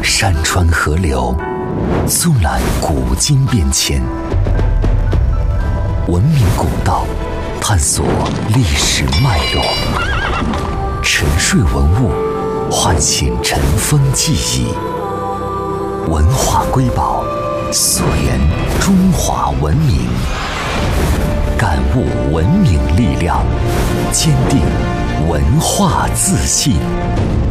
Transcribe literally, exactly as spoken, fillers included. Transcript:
山川河流，纵览古今变迁，文明古道，探索历史脉络，沉睡文物，唤醒尘封记忆，文化瑰宝，溯源中华文明，感悟文明力量，坚定文化自信。